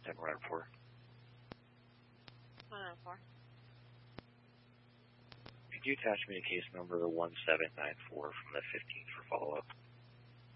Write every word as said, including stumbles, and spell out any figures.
And we're on four. one oh four. Could you attach me to case number one seven nine four from the fifteenth for follow-up?